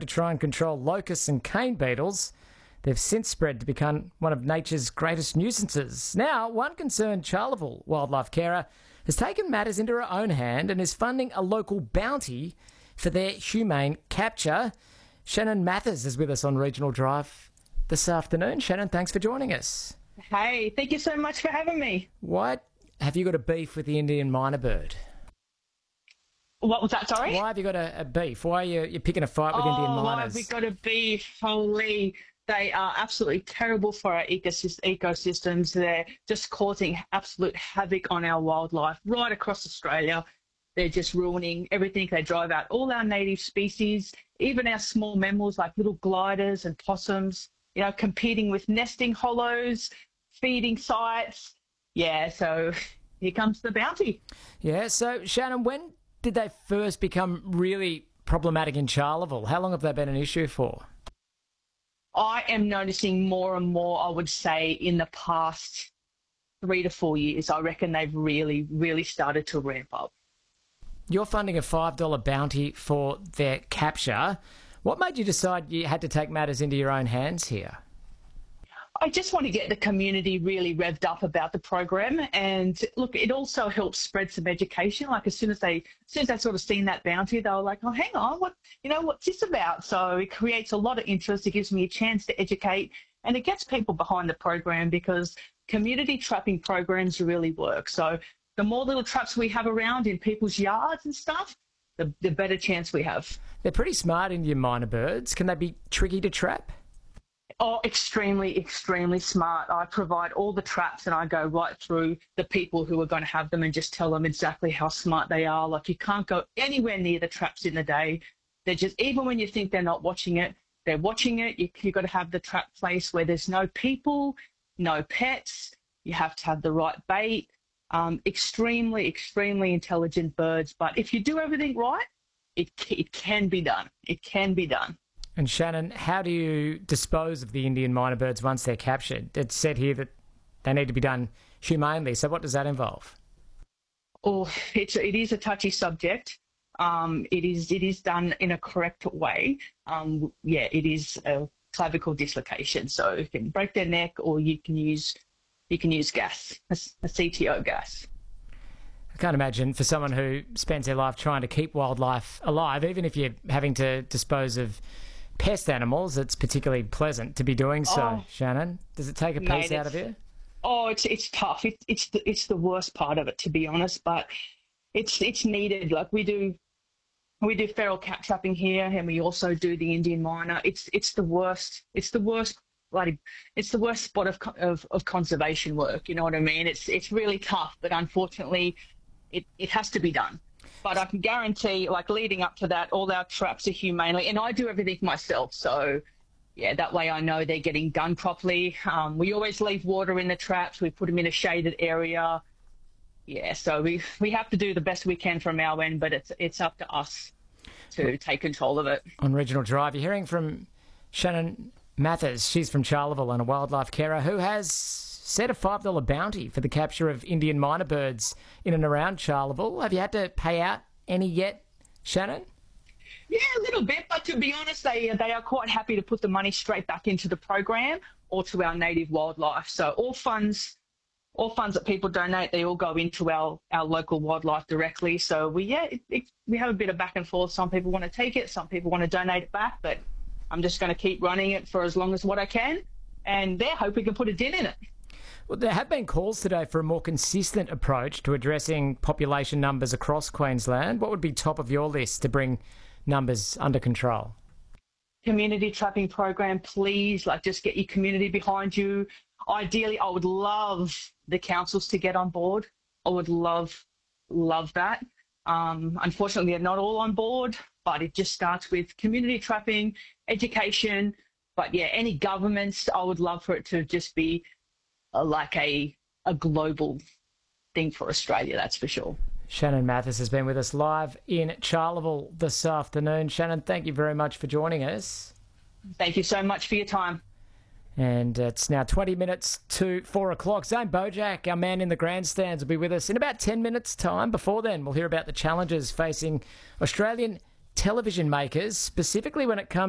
to try and control locusts and cane beetles, they've since spread to become one of nature's greatest nuisances. Now, one concerned Charleville wildlife carer has taken matters into her own hand and is funding a local bounty for their humane capture. Shannon Mathers is with us on Regional Drive this afternoon. Shannon, thanks for joining us. Hey, thank you so much for having me. Why have you got a beef with the Indian myna bird? What was that, sorry? Why have you got a beef? Why are you picking a fight with Indian mynas? Why have we got a beef? Holy, they are absolutely terrible for our ecosystems. They're just causing absolute havoc on our wildlife right across Australia. They're just ruining everything. They drive out all our native species, even our small mammals like little gliders and possums, competing with nesting hollows, feeding sites. Yeah, so here comes the bounty. Yeah, so Shannon, when did they first become really problematic in Charleville? How long have they been an issue for? I am noticing more and more, I would say, in the past 3 to 4 years. I reckon they've really, really started to ramp up. You're funding a $5 bounty for their capture. What made you decide you had to take matters into your own hands here? I just want to get the community really revved up about the program, and look, it also helps spread some education. Like as soon as they sort of seen that bounty, they were like, "Oh, hang on, what's this about?" So it creates a lot of interest. It gives me a chance to educate, and it gets people behind the program because community trapping programs really work. So the more little traps we have around in people's yards and stuff, the better chance we have. They're pretty smart, Indian myna birds. Can they be tricky to trap? Oh, extremely, extremely smart. I provide all the traps and I go right through the people who are going to have them and just tell them exactly how smart they are. Like you can't go anywhere near the traps in the day. They're just, even when you think they're not watching it, they're watching it. You've got to have the trap place where there's no people, no pets. You have to have the right bait. Extremely, extremely intelligent birds. But if you do everything right, it can be done. It can be done. And Shannon, how do you dispose of the Indian myna birds once they're captured? It's said here that they need to be done humanely. So what does that involve? Oh, it is a touchy subject. It is done in a correct way. It is a clavicle dislocation. So you can break their neck, or you can use gas, a CTO gas. I can't imagine for someone who spends their life trying to keep wildlife alive, even if you're having to dispose of pest animals, it's particularly pleasant to be doing so. Oh, Shannon, does it take a piece out of you? Oh, it's tough. It's the worst part of it, to be honest. But it's needed. Like we do feral cat trapping here, and we also do the Indian myna. It's the worst. It's the worst. It's the worst spot of conservation work. You know what I mean? It's really tough, but unfortunately, it has to be done. But I can guarantee, like leading up to that, all our traps are humanely, and I do everything myself. So, yeah, that way I know they're getting done properly. We always leave water in the traps. We put them in a shaded area. Yeah, so we have to do the best we can from our end, but it's up to us to take control of it. On Regional Drive, you're hearing from Shannon Mathers. She's from Charleville and a wildlife carer who has set a $5 bounty for the capture of Indian myna birds in and around Charleville. Have you had to pay out any yet, Shannon? Yeah, a little bit, but to be honest, they are quite happy to put the money straight back into the program or to our native wildlife. So all funds that people donate, they all go into our local wildlife directly. So we have a bit of back and forth. Some people want to take it, some people want to donate it back, but I'm just going to keep running it for as long as what I can, and hope we can put a dent in it. Well, there have been calls today for a more consistent approach to addressing population numbers across Queensland. What would be top of your list to bring numbers under control? Community trapping program, please. Just get your community behind you. Ideally, I would love the councils to get on board. I would love that. Unfortunately, they're not all on board, but it just starts with community trapping, education. But yeah, any governments, I would love for it to just be like a global thing for Australia, that's for sure. Shannon Mathers has been with us live in Charleville this afternoon. Shannon, thank you very much for joining us. Thank you so much for your time. And it's now 20 minutes to 4 o'clock. Zane Bojack, our man in the grandstands, will be with us in about 10 minutes' time. Before then, we'll hear about the challenges facing Australian television makers, specifically when it comes